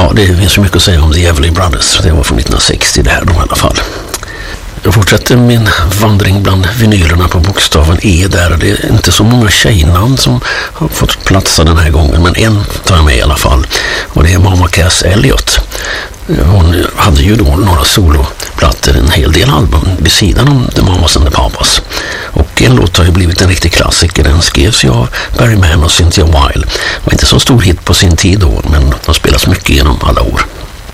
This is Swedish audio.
Ja, det finns så mycket att säga om The Everly Brothers. Det var från 1960 det här då i alla fall. Jag fortsätter min vandring bland vinylerna på bokstaven E där. Det är inte så många tjejnamn som har fått platsa den här gången, men en tar jag med i alla fall. Och det är Mama Cass Elliot. Hon hade ju då några soloplattor, en hel del album vid sidan om The Mamas and the Papas. Och en låt har ju blivit en riktig klassiker. Den skrevs ju av Barry Mann och Cynthia Weil. Det var inte så stor hit på sin tid då, men de spelas mycket genom alla år.